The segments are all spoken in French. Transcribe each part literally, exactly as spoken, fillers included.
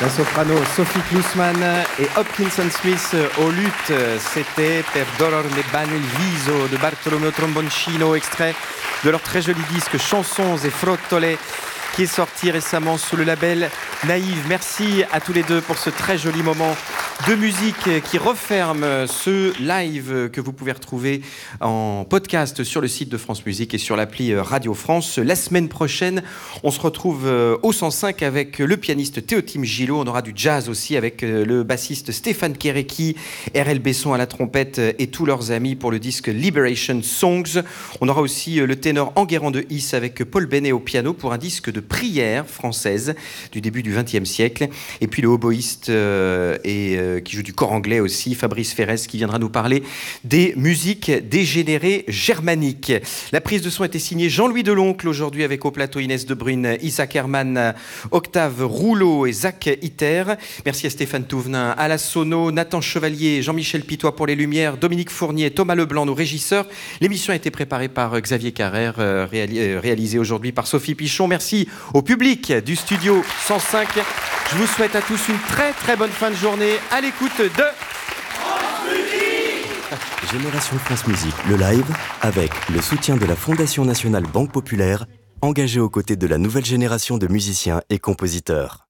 La soprano Sophie Klusman et Hopkinson Smith au luth, c'était Per dolormi bene il viso de Bartolomeo Tromboncino, extrait de leur très joli disque Chansons et Frottole, qui est sorti récemment sous le label Naïve. Merci à tous les deux pour ce très joli moment de musique qui referme ce live que vous pouvez retrouver en podcast sur le site de France Musique et sur l'appli Radio France. La semaine prochaine, on se retrouve au cent cinq avec le pianiste Théotime Gillot. On aura du jazz aussi avec le bassiste Stéphane Kéréki, R L Besson à la trompette et tous leurs amis pour le disque Liberation Songs. On aura aussi le ténor Enguerrand de Is avec Paul Bennet au piano pour un disque de prière française du début du vingtième siècle. Et puis le oboïste euh, et, euh, qui joue du cor anglais aussi, Fabrice Ferrès, qui viendra nous parler des musiques dégénérées germaniques. La prise de son était signée Jean-Louis Deloncle aujourd'hui avec au plateau Inès de Bruyne, Isaac Herman, Octave Rouleau et Zach Iter. Merci à Stéphane Touvenin, à la sono, Nathan Chevalier, Jean-Michel Pitois pour les lumières, Dominique Fournier, Thomas Leblanc, nos régisseurs. L'émission a été préparée par Xavier Carrère, euh, réali- réalisée aujourd'hui par Sophie Pichon. Merci au public du studio cent cinq. Je vous souhaite à tous une très très bonne fin de journée à l'écoute de France Musique. Génération France Musique, le live, avec le soutien de la Fondation Nationale Banque Populaire, engagée aux côtés de la nouvelle génération de musiciens et compositeurs.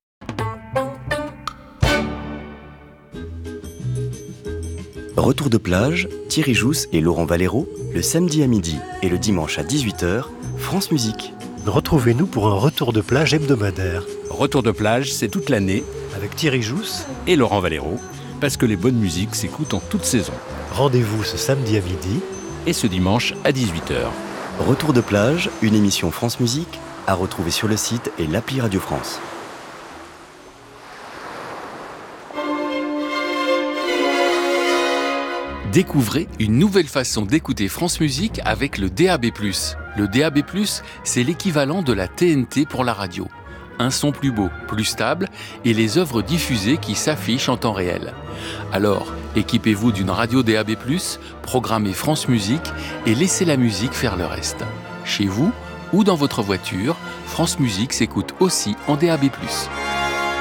Retour de plage, Thierry Jousse et Laurent Valero, le samedi à midi et le dimanche à dix-huit heures, France Musique. Retrouvez-nous pour un retour de plage hebdomadaire. Retour de plage, c'est toute l'année. Avec Thierry Jousse et Laurent Valero, parce que les bonnes musiques s'écoutent en toute saison. Rendez-vous ce samedi à midi. Et ce dimanche à dix-huit heures. Retour de plage, une émission France Musique, à retrouver sur le site et l'appli Radio France. Découvrez une nouvelle façon d'écouter France Musique avec le D A B plus. Le D A B plus, c'est l'équivalent de la T N T pour la radio. Un son plus beau, plus stable et les œuvres diffusées qui s'affichent en temps réel. Alors, équipez-vous d'une radio D A B plus, programmez France Musique et laissez la musique faire le reste. Chez vous ou dans votre voiture, France Musique s'écoute aussi en D A B plus.